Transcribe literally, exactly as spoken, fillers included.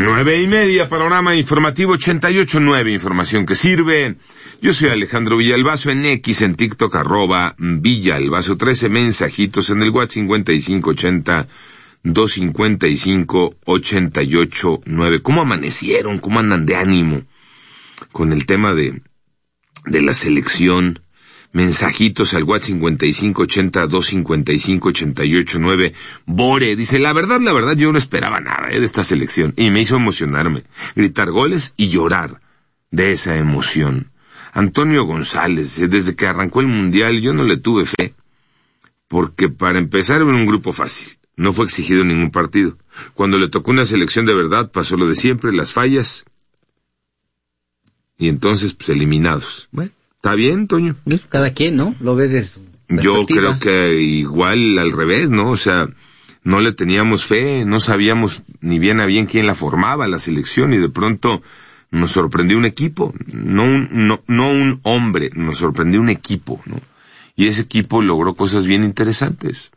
Nueve y media, panorama informativo ochenta y ocho nueve, información que sirve. Yo soy Alejandro Villalbazo, en X, en TikTok, arroba Villalbazo trece, mensajitos en el WhatsApp cincuenta y cinco ochenta, doscientos cincuenta y cinco, ochenta y ocho nueve. ¿Cómo amanecieron? ¿Cómo andan de ánimo con el tema de, de la selección? Mensajitos al WhatsApp cincuenta y cinco ochenta, doscientos cincuenta y cinco, ochenta y ocho nueve. Bore dice, la verdad, la verdad, yo no esperaba nada eh, de esta selección, y me hizo emocionarme, gritar goles y llorar de esa emoción. Antonio González, desde que arrancó el Mundial yo no le tuve fe, porque para empezar era un grupo fácil, no fue exigido ningún partido. Cuando le tocó una selección de verdad pasó lo de siempre, las fallas, y entonces pues eliminados. Bueno, está bien, Toño. Cada quien, ¿no? Lo ve desde su Yo creo que igual al revés, ¿no? O sea, no le teníamos fe, no sabíamos ni bien a bien quién la formaba la selección, y de pronto nos sorprendió un equipo, no un, no, no un hombre, nos sorprendió un equipo, ¿no? Y ese equipo logró cosas bien interesantes.